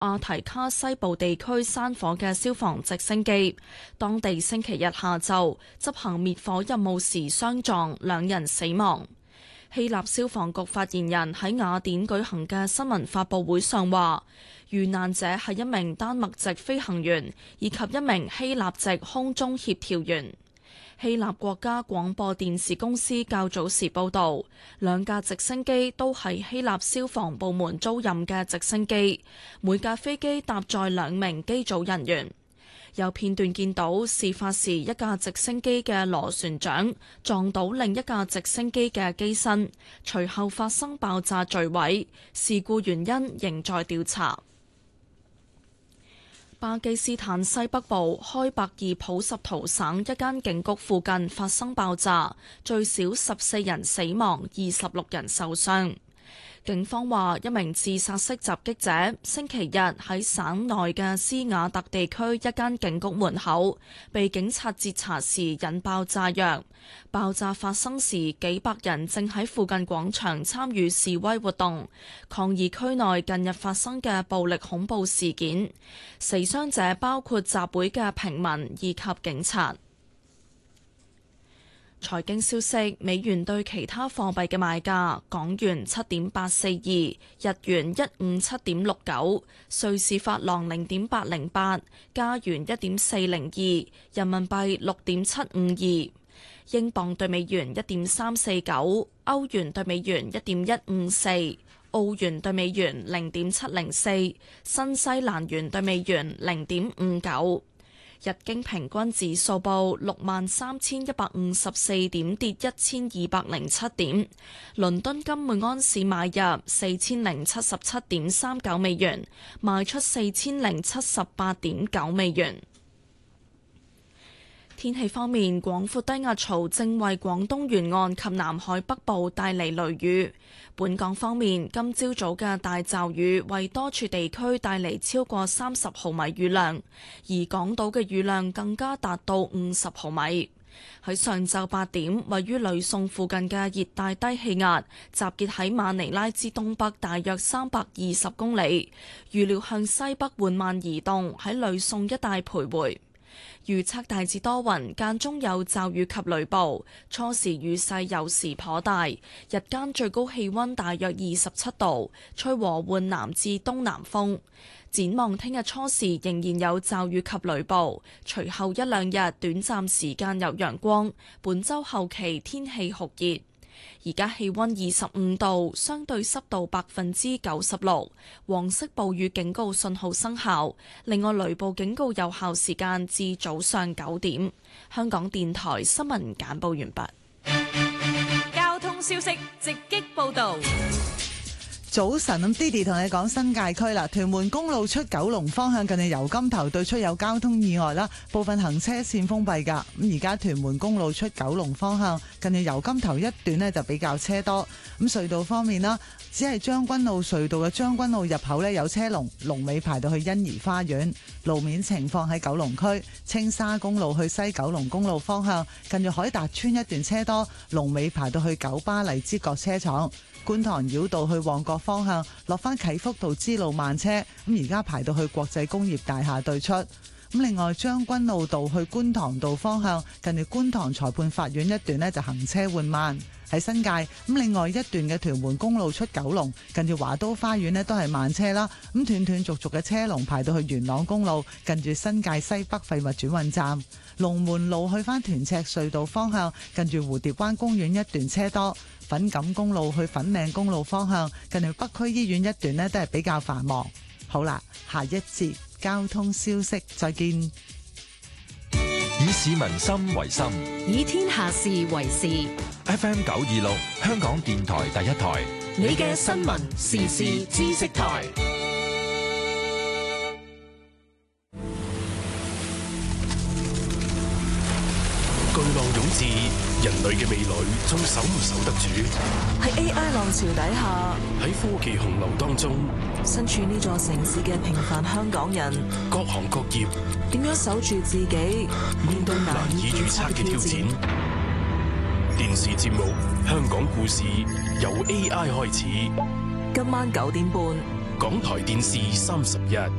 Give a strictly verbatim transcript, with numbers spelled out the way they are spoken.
阿提卡西部地區山火嘅消防直升機，當地星期日下晝執行滅火任務時相撞，兩人死亡。希臘消防局發言人喺雅典舉行嘅新聞發佈會上話，遇難者係一名丹麥籍飛行員以及一名希臘籍空中協調員。希臘國家廣播電視公司較早時報導，兩架直升機都係希臘消防部門租賃嘅直升機，每架飛機搭載兩名機組人員。有片段見到事發時一架直升機嘅螺旋槳撞到另一架直升機嘅機身，隨後發生爆炸墜毀，事故原因仍在調查。巴基斯坦西北部開伯爾普什圖省一間警局附近發生爆炸，最少十四人死亡，二十六人受傷。警方話，一名自殺式襲擊者星期日喺省內嘅斯瓦特地區一間警局門口被警察截查時引爆炸藥。爆炸發生時，幾百人正喺附近廣場參與示威活動，抗議區內近日發生嘅暴力恐怖事件。死傷者包括集會嘅平民以及警察。財經消息：美元對其他貨幣嘅賣價：港元七點八四二，日元一五七點六九，瑞士法郎零點八零八，加元一點四零二，人民幣六點七五二，英鎊對美元一點三四九，歐元對美元一點一五四，澳元對美元零點七零四，新西蘭元對美元零點五九。日經平均指數報六萬三千一百五十四點，跌一千二百零七點。倫敦金每安士買入四千零七十七點三九美元，賣出四千零七十八點九美元。天氣方面，廣闊低壓槽正為廣東沿岸及南海北部帶嚟雷雨。本港方面，今朝早嘅大驟雨為多處地區帶嚟超過三十毫米雨量，而港島嘅雨量更加達到五十毫米。喺上晝八點，位於呂宋附近嘅熱帶低氣壓集結喺馬尼拉之東北大約三百二十公里，預料向西北緩慢移動，喺呂宋一帶徘徊。預測大致多雲，間中有驟雨及雷暴，初時雨勢有時頗大，日間最高氣溫大約二十七度，吹和緩南至東南風。展望聽日初時仍然有驟雨及雷暴，隨後一兩日短暫時間有陽光，本週後期天氣酷熱。而家氣溫二十五度，相對濕度百分之九十六，黃色暴雨警告信號生效。另外，雷暴警告有效時間至早上九點。香港電台新聞簡報完畢。 交通消息直擊報道。 早晨，咁 Didi 同你講新界區啦，屯門公路出九龍方向近住油柑頭對出有交通意外啦，部分行車線封閉噶。咁而家屯門公路出九龍方向近住油柑頭一段呢就比較車多。咁隧道方面啦，只係將軍澳隧道嘅將軍澳入口呢有車龍，龍尾排到去欣怡花園。路面情況喺九龍區青沙公路去西九龍公路方向近住海達村一段車多，龍尾排到去九巴荔枝角車廠。觀塘繞道去旺角方向落返啟福道支路慢車，咁而家排到去國際工業大廈對出。咁另外將軍澳道去觀塘道方向近住觀塘裁判法院一段呢就行車緩慢。喺新界咁另外一段嘅屯門公路出九龍近住華都花園呢都係慢車啦，咁斷斷續續嘅車龍排到去元朗公路近住新界西北廢物轉運站。龍門路去返屯赤隧道方向近住蝴蝶灣公園一段車多。粉錦公路去粉嶺公路方向近住北區醫院一段呢都係比較繁忙。好啦，下一節交通消息再見。 以市民心為心， 以天下事為事。 F M 九二六香港電台第一台， 你嘅新聞時事知識台。 巨浪湧至，人類嘅未來仲守唔守得住？ 喺 A I 浪潮底下， 喺科技洪流當中， 身處呢座城市嘅平凡香港人， 各行各業點樣守住自己，面對難以預測嘅挑戰？ 電視節目《香港故事》由 A I 開始， 今晚九點半， 港台電視三十一。